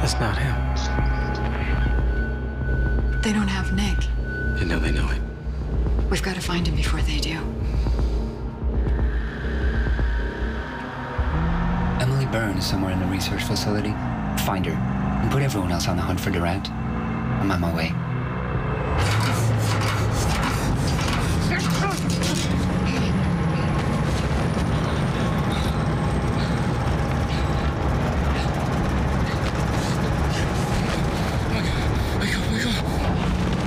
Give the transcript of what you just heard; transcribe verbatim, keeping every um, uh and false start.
That's not him. They don't have Nick. You know they know it. We've got to find him before they do. Emily Byrne is somewhere in the research facility. Find her, and put everyone else on the hunt for Durant. I'm on my way.